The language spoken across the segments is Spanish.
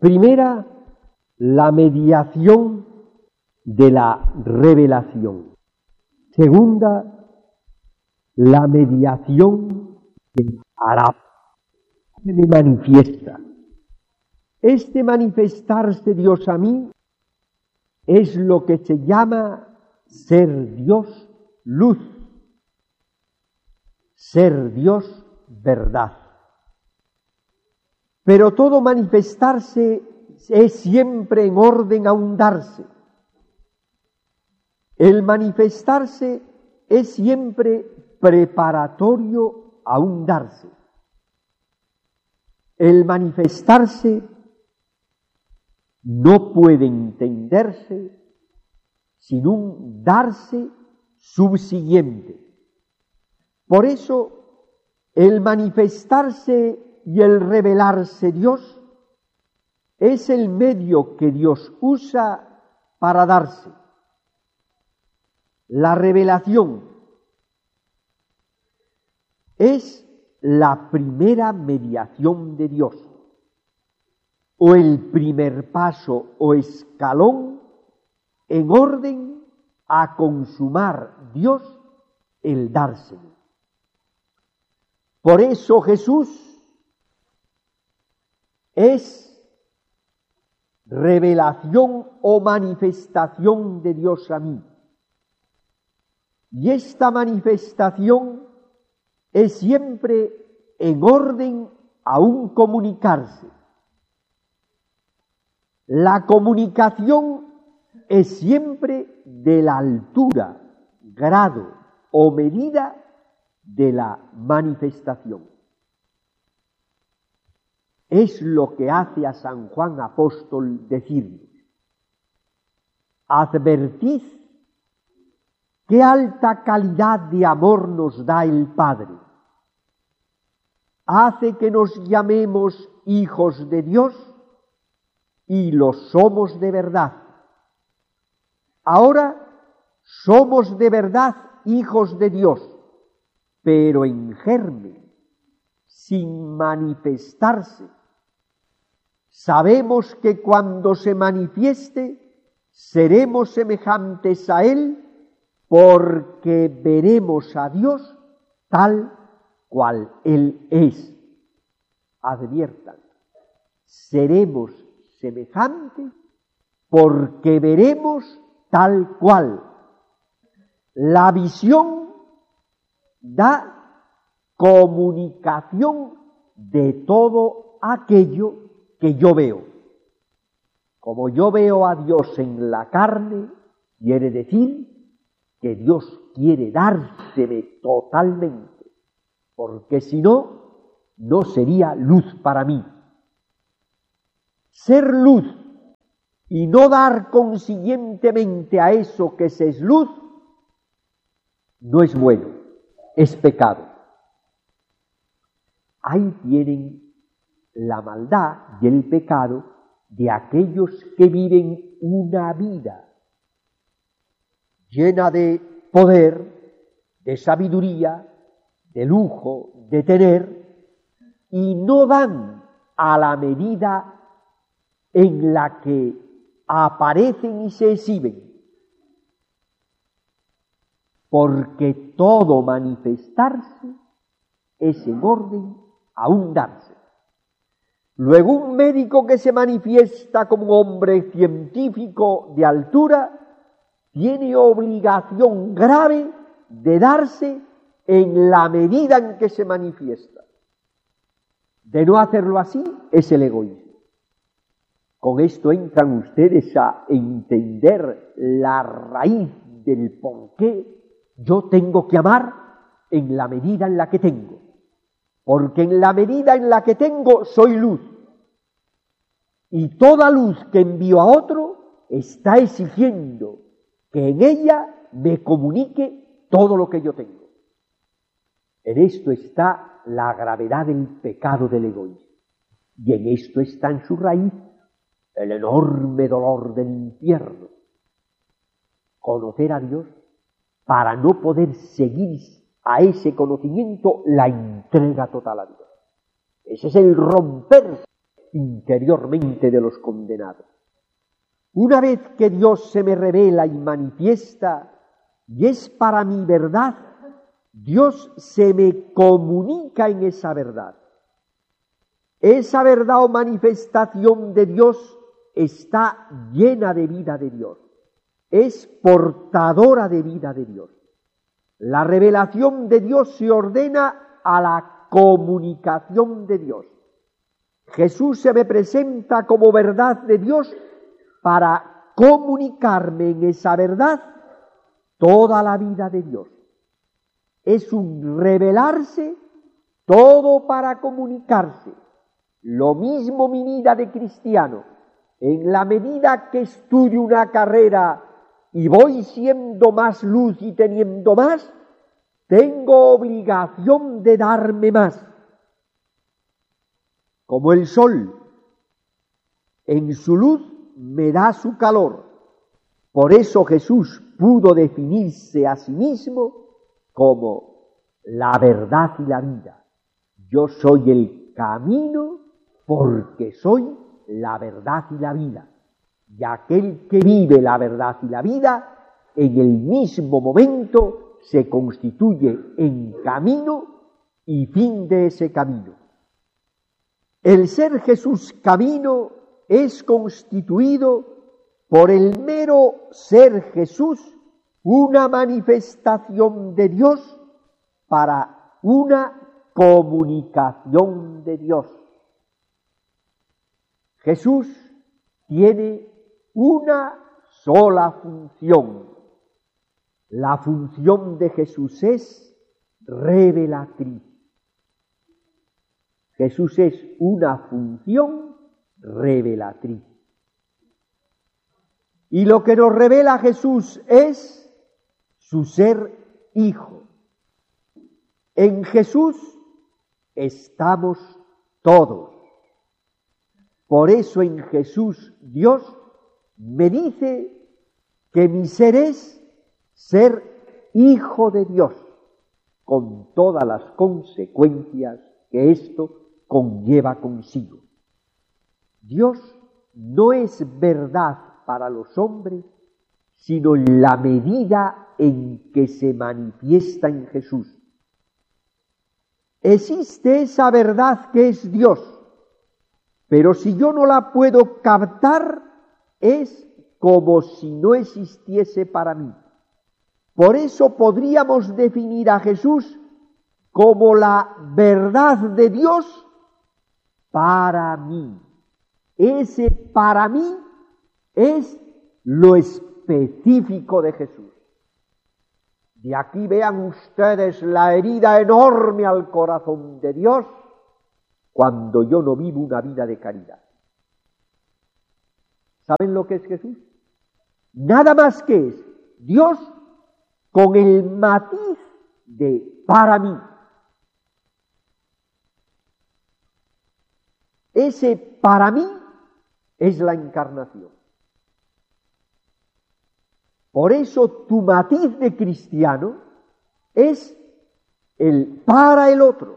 Primera, la mediación de la revelación. Segunda, la mediación del Arab, que me manifiesta. Este manifestarse Dios a mí es lo que se llama ser Dios luz, ser Dios verdad. Pero todo manifestarse es siempre en orden a un darse. El manifestarse es siempre preparatorio a un darse. El manifestarse no puede entenderse sin un darse subsiguiente. Por eso, el manifestarse y el revelarse Dios es el medio que Dios usa para darse. La revelación es la primera mediación de Dios, o el primer paso o escalón en orden a consumar Dios el dárselo. Por eso Jesús es revelación o manifestación de Dios a mí. Y esta manifestación es siempre en orden a un comunicarse. La comunicación es siempre de la altura, grado o medida de la manifestación. Es lo que hace a San Juan Apóstol decirnos: advertid qué alta calidad de amor nos da el Padre. Hace que nos llamemos hijos de Dios y lo somos de verdad. Ahora somos de verdad hijos de Dios, pero en germen, sin manifestarse. Sabemos que cuando se manifieste, seremos semejantes a Él, porque veremos a Dios tal cual Él es. Adviertan, seremos semejantes porque veremos tal cual. La visión da comunicación de todo aquello que yo veo. Como yo veo a Dios en la carne, quiere decir que Dios quiere dárseme totalmente, porque si no, no sería luz para mí. Ser luz y no dar consiguientemente a eso que se es luz, no es bueno, es pecado. Ahí tienen la maldad y el pecado de aquellos que viven una vida llena de poder, de sabiduría, de lujo, de tener, y no dan a la medida en la que aparecen y se exhiben, porque todo manifestarse es en orden a un darse. Luego un médico que se manifiesta como un hombre científico de altura tiene obligación grave de darse en la medida en que se manifiesta. De no hacerlo así es el egoísmo. Con esto entran ustedes a entender la raíz del por qué yo tengo que amar en la medida en la que tengo. Porque en la medida en la que tengo soy luz. Y toda luz que envío a otro está exigiendo que en ella me comunique todo lo que yo tengo. En esto está la gravedad del pecado del egoísmo. Y en esto está en su raíz el enorme dolor del infierno. Conocer a Dios para no poder seguir a ese conocimiento la entrega total a Dios. Ese es el romperse interiormente de los condenados. Una vez que Dios se me revela y manifiesta, y es para mi verdad, Dios se me comunica en esa verdad. Esa verdad o manifestación de Dios está llena de vida de Dios, es portadora de vida de Dios. La revelación de Dios se ordena a la comunicación de Dios. Jesús se me presenta como verdad de Dios para comunicarme en esa verdad toda la vida de Dios. Es un revelarse todo para comunicarse. Lo mismo mi vida de cristiano. En la medida que estudio una carrera y voy siendo más luz y teniendo más, tengo obligación de darme más. Como el sol, en su luz me da su calor. Por eso Jesús pudo definirse a sí mismo como la verdad y la vida. Yo soy el camino porque soy la verdad y la vida. Y aquel que vive la verdad y la vida, en el mismo momento se constituye en camino y fin de ese camino. El ser Jesús camino es constituido por el mero ser Jesús, una manifestación de Dios para una comunicación de Dios. Jesús tiene una sola función. La función de Jesús es revelatriz. Jesús es una función revelatriz. Y lo que nos revela Jesús es su ser hijo. En Jesús estamos todos. Por eso en Jesús Dios me dice que mi ser es ser hijo de Dios, con todas las consecuencias que esto conlleva consigo. Dios no es verdad para los hombres, sino en la medida en que se manifiesta en Jesús. Existe esa verdad que es Dios, pero si yo no la puedo captar, es como si no existiese para mí. Por eso podríamos definir a Jesús como la verdad de Dios para mí. Ese para mí es lo específico de Jesús. De aquí vean ustedes la herida enorme al corazón de Dios cuando yo no vivo una vida de caridad. ¿Saben lo que es Jesús? Nada más que es Dios con el matiz de para mí. Ese para mí es la encarnación. Por eso tu matiz de cristiano es el para el otro.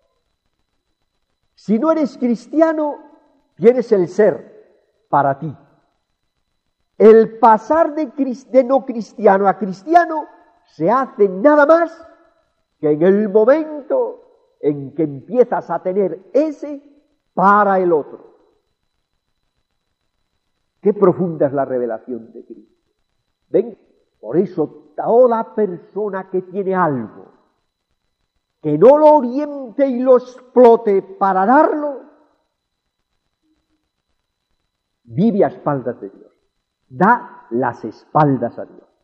Si no eres cristiano, tienes el ser para ti. El pasar de no cristiano a cristiano se hace nada más que en el momento en que empiezas a tener ese para el otro. Qué profunda es la revelación de Cristo. ¿Ven? Por eso toda persona que tiene algo, que no lo oriente y lo explote para darlo, vive a espaldas de Dios. Da las espaldas a Dios.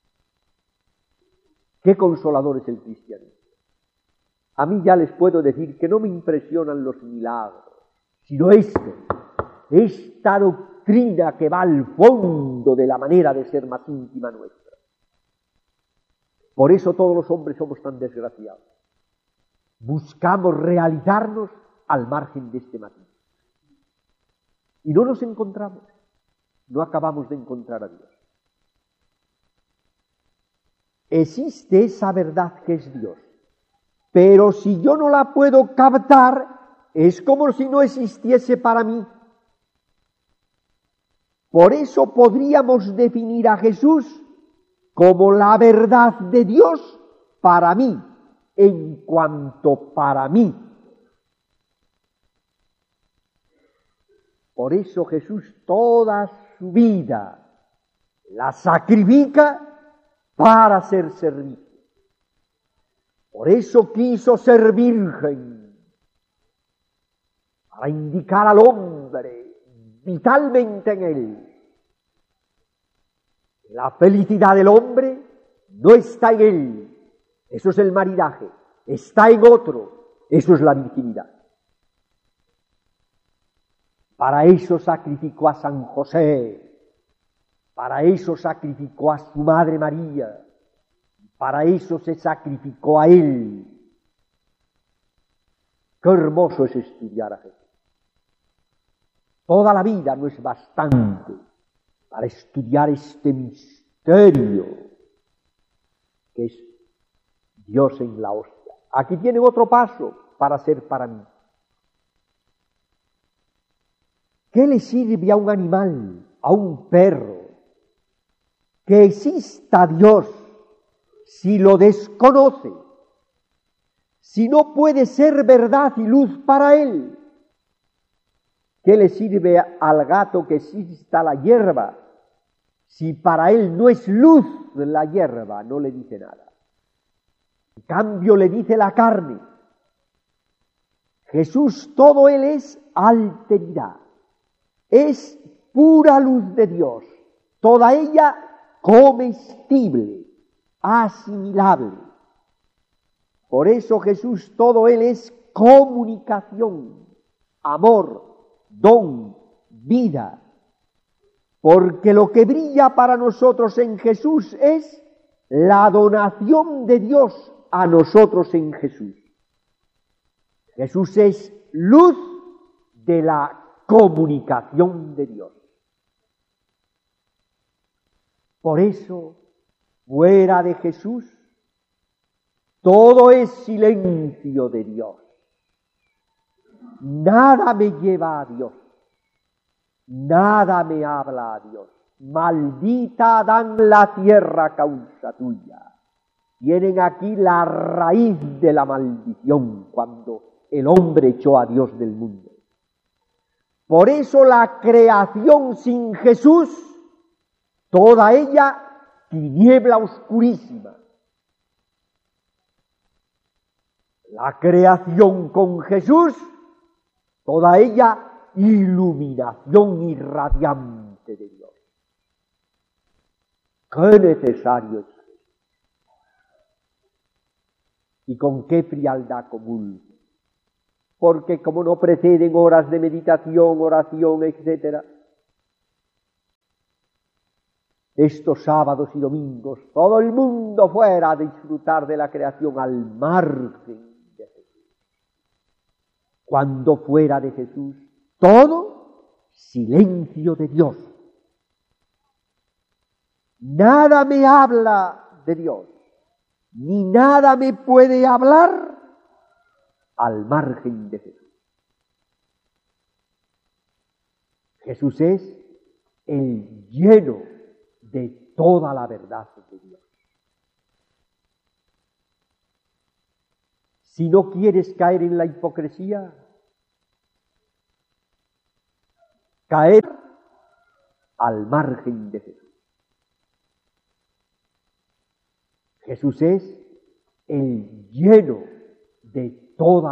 Qué consolador es el cristianismo. A mí ya les puedo decir que no me impresionan los milagros, sino esta doctrina que va al fondo de la manera de ser más íntima nuestra. Por eso todos los hombres somos tan desgraciados. Buscamos realizarnos al margen de este matiz. Y no nos encontramos, no acabamos de encontrar a Dios. Existe esa verdad que es Dios, pero si yo no la puedo captar, es como si no existiese para mí. Por eso podríamos definir a Jesús como la verdad de Dios para mí, en cuanto para mí. Por eso Jesús toda su vida la sacrifica para ser servido. Por eso quiso ser virgen, para indicar al hombre vitalmente en él. La felicidad del hombre no está en él, eso es el maridaje, está en otro, eso es la virginidad. Para eso sacrificó a San José, para eso sacrificó a su madre María, para eso se sacrificó a él. Qué hermoso es estudiar a Jesús. Toda la vida no es bastante para estudiar este misterio que es Dios en la hostia. Aquí tienen otro paso para ser para mí. ¿Qué le sirve a un animal, a un perro, que exista Dios si lo desconoce, si no puede ser verdad y luz para él? ¿Qué le sirve al gato que exista la hierba si para él no es luz la hierba? No le dice nada. En cambio le dice la carne. Jesús, todo él es alteridad, es pura luz de Dios, toda ella comestible, asimilable. Por eso Jesús, todo él es comunicación, amor, don, vida. Porque lo que brilla para nosotros en Jesús es la donación de Dios a nosotros en Jesús. Jesús es luz de la comunicación de Dios. Por eso, fuera de Jesús, todo es silencio de Dios. Nada me lleva a Dios. Nada me habla a Dios. Maldita Adán la tierra causa tuya. Tienen aquí la raíz de la maldición cuando el hombre echó a Dios del mundo. Por eso la creación sin Jesús, toda ella tiniebla oscurísima. La creación con Jesús, toda ella iluminación irradiante de Dios. Qué necesario es Jesús. Y con qué frialdad común. Porque como no preceden horas de meditación, oración, etc., estos sábados y domingos, todo el mundo fuera a disfrutar de la creación al margen de Jesús. Cuando fuera de Jesús, todo silencio de Dios. Nada me habla de Dios, ni nada me puede hablar al margen de Jesús. Jesús es el lleno de toda la verdad de Dios. Si no quieres caer en la hipocresía, caer al margen de Jesús. Jesús es el lleno de toda